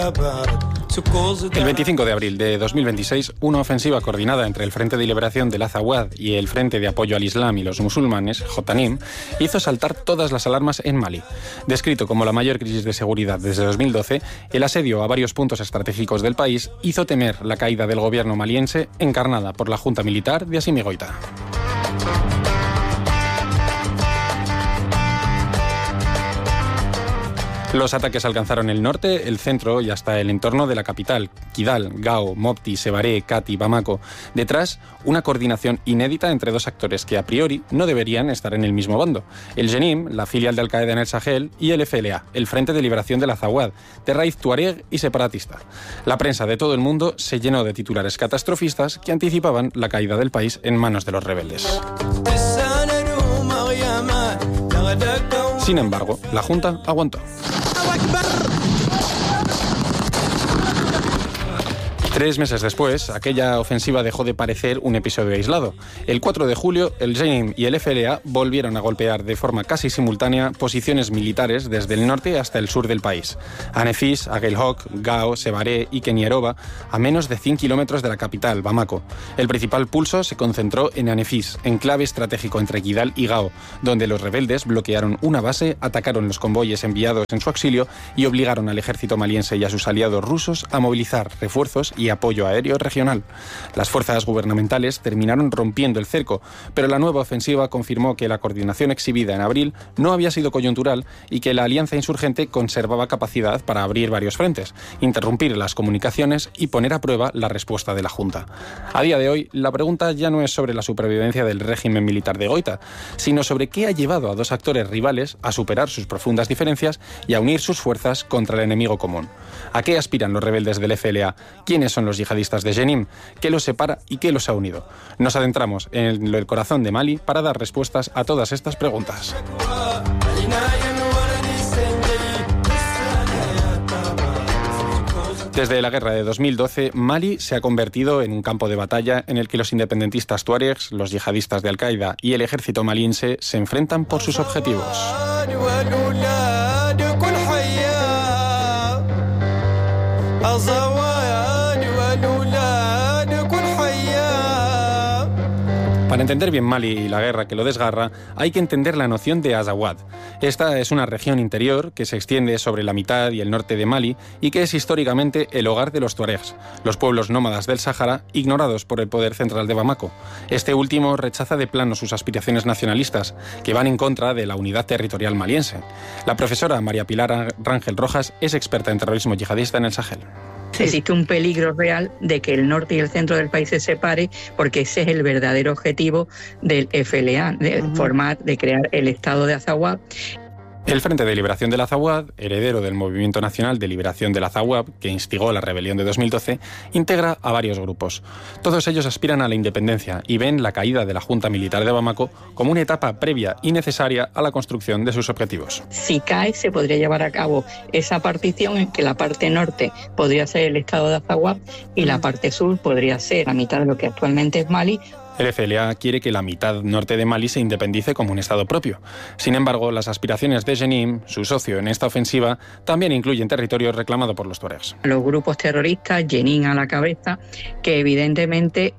El 25 de abril de 2026, una ofensiva coordinada entre el Frente de Liberación del Azawad y el Frente de Apoyo al Islam y los Musulmanes, JNIM, hizo saltar todas las alarmas en Mali. Descrito como la mayor crisis de seguridad desde 2012, el asedio a varios puntos estratégicos del país hizo temer la caída del gobierno maliense encarnada por la junta militar de Assimi Goïta. Los ataques alcanzaron el norte, el centro y hasta el entorno de la capital, Kidal, Gao, Mopti, Sévaré, Kati, Bamako. Detrás, una coordinación inédita entre dos actores que a priori no deberían estar en el mismo bando. El JNIM, la filial de Al-Qaeda en el Sahel, y el FLA, el Frente de Liberación del Azawad, de raíz tuareg y separatista. La prensa de todo el mundo se llenó de titulares catastrofistas que anticipaban la caída del país en manos de los rebeldes. Sin embargo, la Junta aguantó. 3 meses después, aquella ofensiva dejó de parecer un episodio aislado. El 4 de julio, el JNIM y el FLA volvieron a golpear de forma casi simultánea posiciones militares desde el norte hasta el sur del país. Anefis, Aguelhok, Gao, Sévaré y Kenieroba, a menos de 100 kilómetros de la capital, Bamako. El principal pulso se concentró en Anefis, enclave estratégico entre Kidal y Gao, donde los rebeldes bloquearon una base, atacaron los convoyes enviados en su auxilio y obligaron al ejército maliense y a sus aliados rusos a movilizar refuerzos y apoyo aéreo regional. Las fuerzas gubernamentales terminaron rompiendo el cerco, pero la nueva ofensiva confirmó que la coordinación exhibida en abril no había sido coyuntural y que la alianza insurgente conservaba capacidad para abrir varios frentes, interrumpir las comunicaciones y poner a prueba la respuesta de la Junta. A día de hoy, la pregunta ya no es sobre la supervivencia del régimen militar de Goïta, sino sobre qué ha llevado a dos actores rivales a superar sus profundas diferencias y a unir sus fuerzas contra el enemigo común. ¿A qué aspiran los rebeldes del FLA? ¿Quiénes son los yihadistas de JNIM? ¿Qué los separa y qué los ha unido? Nos adentramos en el corazón de Mali para dar respuestas a todas estas preguntas. Desde la guerra de 2012, Mali se ha convertido en un campo de batalla en el que los independentistas tuaregs, los yihadistas de Al-Qaeda y el ejército maliense se enfrentan por sus objetivos. Para entender bien Mali y la guerra que lo desgarra, hay que entender la noción de Azawad. Esta es una región interior que se extiende sobre la mitad y el norte de Mali y que es históricamente el hogar de los tuaregs, los pueblos nómadas del Sáhara ignorados por el poder central de Bamako. Este último rechaza de plano sus aspiraciones nacionalistas, que van en contra de la unidad territorial maliense. La profesora María Pilar Rangel Rojas es experta en terrorismo yihadista en el Sahel. Existe un peligro real de que el norte y el centro del país se separe, porque ese es el verdadero objetivo del FLA, de crear el Estado de Azawad. El Frente de Liberación del Azawad, heredero del Movimiento Nacional de Liberación del Azawad, que instigó la rebelión de 2012, integra a varios grupos. Todos ellos aspiran a la independencia y ven la caída de la Junta Militar de Bamako como una etapa previa y necesaria a la construcción de sus objetivos. Si cae, se podría llevar a cabo esa partición en que la parte norte podría ser el Estado de Azawad y la parte sur podría ser la mitad de lo que actualmente es Mali. El FLA quiere que la mitad norte de Mali se independice como un Estado propio. Sin embargo, las aspiraciones de JNIM, su socio en esta ofensiva, también incluyen territorio reclamado por los tuaregs. Los grupos terroristas, JNIM a la cabeza, que evidentemente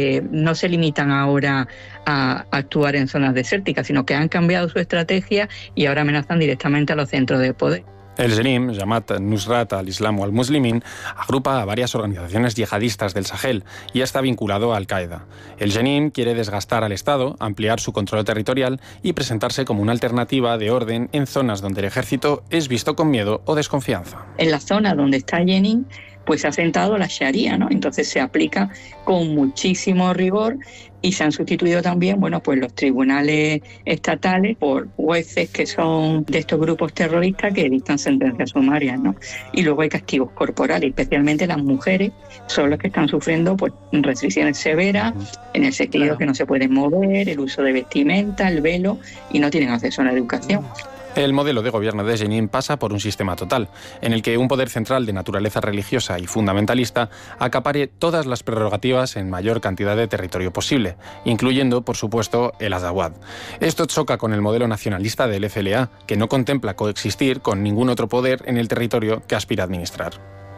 no se limitan ahora a actuar en zonas desérticas, sino que han cambiado su estrategia y ahora amenazan directamente a los centros de poder. El JNIM, Jamaat Nusrat al-Islam wal-Muslimin, agrupa a varias organizaciones yihadistas del Sahel y está vinculado a Al-Qaeda. El JNIM quiere desgastar al Estado, ampliar su control territorial y presentarse como una alternativa de orden en zonas donde el ejército es visto con miedo o desconfianza. En la zona donde está JNIM, pues se ha sentado la Sharia, ¿no? Entonces se aplica con muchísimo rigor y se han sustituido también, pues los tribunales estatales por jueces que son de estos grupos terroristas que dictan sentencias sumarias, ¿no? Y luego hay castigos corporales, especialmente las mujeres son las que están sufriendo restricciones severas, en el sentido que no se pueden mover, el uso de vestimenta, el velo, y no tienen acceso a la educación. El modelo de gobierno de JNIM pasa por un sistema total, en el que un poder central de naturaleza religiosa y fundamentalista acapare todas las prerrogativas en mayor cantidad de territorio posible, incluyendo, por supuesto, el Azawad. Esto choca con el modelo nacionalista del FLA, que no contempla coexistir con ningún otro poder en el territorio que aspira a administrar.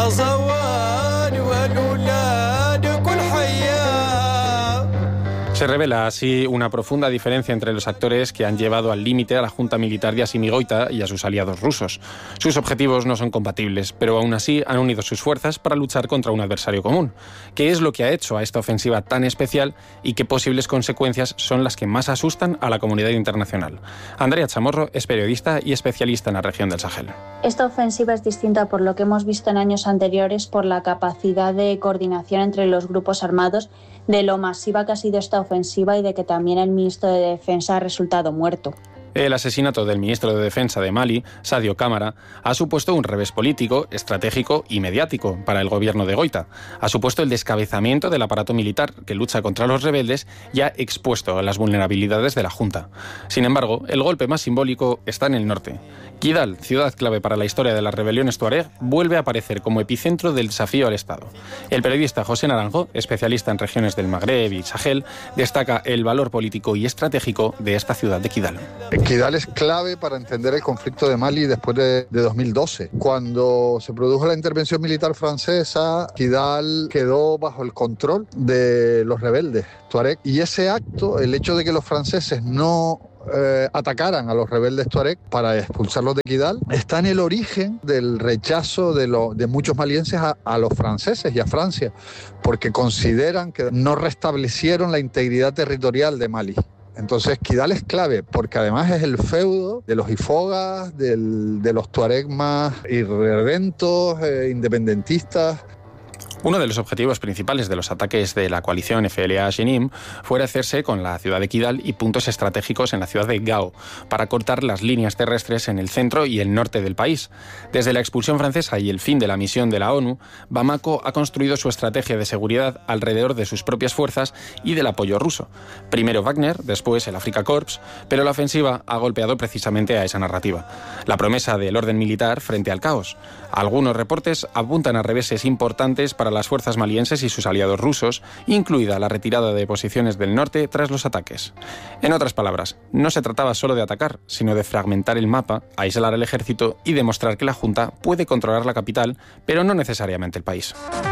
Se revela así una profunda diferencia entre los actores que han llevado al límite a la junta militar de Asimi Goita y a sus aliados rusos. Sus objetivos no son compatibles, pero aún así han unido sus fuerzas para luchar contra un adversario común. ¿Qué es lo que ha hecho a esta ofensiva tan especial y qué posibles consecuencias son las que más asustan a la comunidad internacional? Andrea Chamorro es periodista y especialista en la región del Sahel. Esta ofensiva es distinta por lo que hemos visto en años anteriores por la capacidad de coordinación entre los grupos armados, de lo masiva que ha sido esta ofensiva y de que también el ministro de Defensa ha resultado muerto. El asesinato del ministro de Defensa de Mali, Sadio Camara, ha supuesto un revés político, estratégico y mediático para el gobierno de Goita. Ha supuesto el descabezamiento del aparato militar que lucha contra los rebeldes y ha expuesto a las vulnerabilidades de la Junta. Sin embargo, el golpe más simbólico está en el norte. Kidal, ciudad clave para la historia de las rebeliones tuareg, vuelve a aparecer como epicentro del desafío al Estado. El periodista José Naranjo, especialista en regiones del Magreb y Sahel, destaca el valor político y estratégico de esta ciudad de Kidal. Kidal es clave para entender el conflicto de Mali después de 2012. Cuando se produjo la intervención militar francesa, Kidal quedó bajo el control de los rebeldes tuareg. Y ese acto, el hecho de que los franceses no atacaran a los rebeldes tuareg para expulsarlos de Kidal, está en el origen del rechazo de muchos malienses a los franceses y a Francia, porque consideran que no restablecieron la integridad territorial de Mali. Entonces Kidal es clave porque además es el feudo de los ifogas, de los tuareg más irredentos, independentistas. Uno de los objetivos principales de los ataques de la coalición FLA-Jenim fue hacerse con la ciudad de Kidal y puntos estratégicos en la ciudad de Gao para cortar las líneas terrestres en el centro y el norte del país. Desde la expulsión francesa y el fin de la misión de la ONU, Bamako ha construido su estrategia de seguridad alrededor de sus propias fuerzas y del apoyo ruso. Primero Wagner, después el Afrika Korps, pero la ofensiva ha golpeado precisamente a esa narrativa. La promesa del orden militar frente al caos. Algunos reportes apuntan a reveses importantes para las fuerzas malienses y sus aliados rusos, incluida la retirada de posiciones del norte tras los ataques. En otras palabras, no se trataba solo de atacar, sino de fragmentar el mapa, aislar al ejército y demostrar que la Junta puede controlar la capital, pero no necesariamente el país.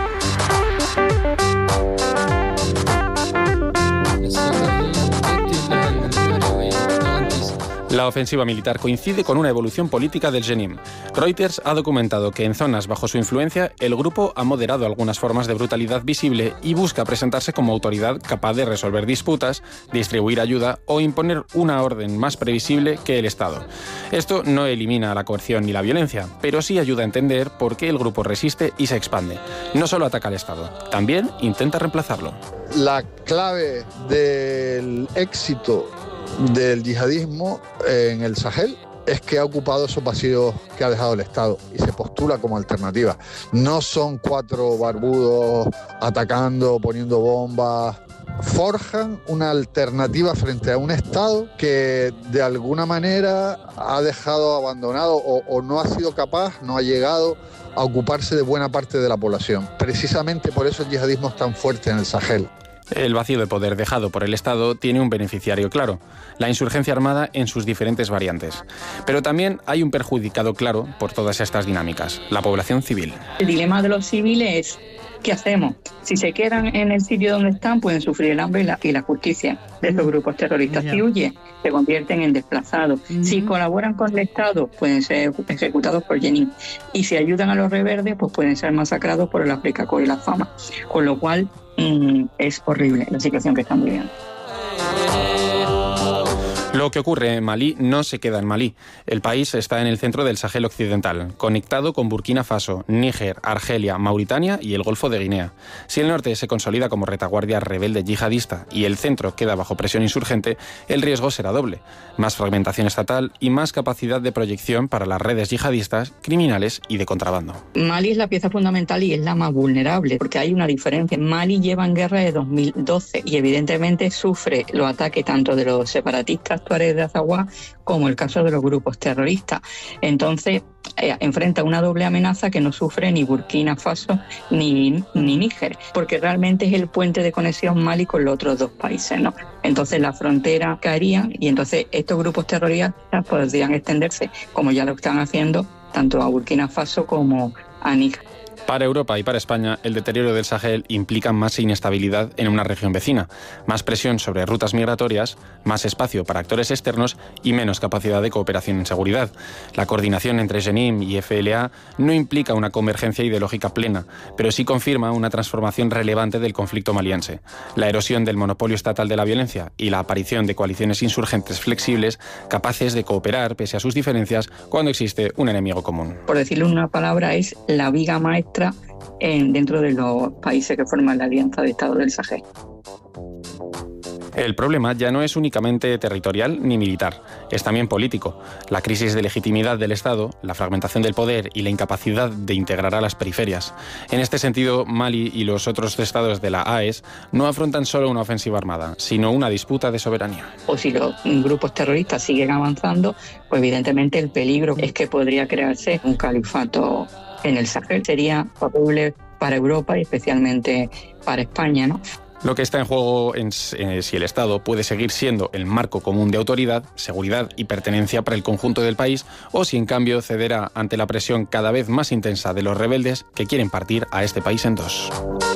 La ofensiva militar coincide con una evolución política del Jenim. Reuters ha documentado que en zonas bajo su influencia el grupo ha moderado algunas formas de brutalidad visible y busca presentarse como autoridad capaz de resolver disputas, distribuir ayuda o imponer una orden más previsible que el Estado. Esto no elimina la coerción ni la violencia, pero sí ayuda a entender por qué el grupo resiste y se expande. No solo ataca al Estado, también intenta reemplazarlo. La clave del éxito del yihadismo en el Sahel es que ha ocupado esos vacíos que ha dejado el Estado y se postula como alternativa. No son 4 barbudos atacando, poniendo bombas. Forjan una alternativa frente a un Estado que de alguna manera ha dejado abandonado o no ha sido capaz, no ha llegado a ocuparse de buena parte de la población. Precisamente por eso el yihadismo es tan fuerte en el Sahel. El vacío de poder dejado por el Estado tiene un beneficiario claro, la insurgencia armada en sus diferentes variantes. Pero también hay un perjudicado claro por todas estas dinámicas, la población civil. El dilema de los civiles es, ¿qué hacemos? Si se quedan en el sitio donde están, pueden sufrir el hambre y la justicia de estos grupos terroristas. Si huyen, se convierten en desplazados. Si colaboran con el Estado, pueden ser ejecutados por Jenim. Y si ayudan a los rebeldes, pues pueden ser masacrados por el Afrika Korps y la FAMA. Con lo cual, es horrible la situación que están viviendo. Lo que ocurre en Malí no se queda en Malí. El país está en el centro del Sahel occidental, conectado con Burkina Faso, Níger, Argelia, Mauritania y el Golfo de Guinea. Si el norte se consolida como retaguardia rebelde yihadista y el centro queda bajo presión insurgente, el riesgo será doble. Más fragmentación estatal y más capacidad de proyección para las redes yihadistas, criminales y de contrabando. Mali es la pieza fundamental y es la más vulnerable, porque hay una diferencia. Mali lleva en guerra de 2012 y evidentemente sufre los ataques tanto de los separatistas tuareg de Azawad como el caso de los grupos terroristas. Entonces enfrenta una doble amenaza que no sufre ni Burkina Faso ni Níger, porque realmente es el puente de conexión Mali con los otros 2 países, ¿no? Entonces la frontera caería y entonces estos grupos terroristas podrían extenderse, como ya lo están haciendo, tanto a Burkina Faso como a Níger. Para Europa y para España, el deterioro del Sahel implica más inestabilidad en una región vecina, más presión sobre rutas migratorias, más espacio para actores externos y menos capacidad de cooperación en seguridad. La coordinación entre JENIM y FLA no implica una convergencia ideológica plena, pero sí confirma una transformación relevante del conflicto maliense. La erosión del monopolio estatal de la violencia y la aparición de coaliciones insurgentes flexibles capaces de cooperar pese a sus diferencias cuando existe un enemigo común. Por decirlo en una palabra, es la viga maestra dentro de los países que forman la Alianza de Estados del Sahel. El problema ya no es únicamente territorial ni militar, es también político. La crisis de legitimidad del Estado, la fragmentación del poder y la incapacidad de integrar a las periferias. En este sentido, Mali y los otros estados de la AES no afrontan solo una ofensiva armada, sino una disputa de soberanía. O si los grupos terroristas siguen avanzando, pues evidentemente el peligro es que podría crearse un califato en el Sahel. Sería favorable para Europa y especialmente para España, ¿no? Lo que está en juego es si el Estado puede seguir siendo el marco común de autoridad, seguridad y pertenencia para el conjunto del país, o si en cambio cederá ante la presión cada vez más intensa de los rebeldes que quieren partir a este país en dos.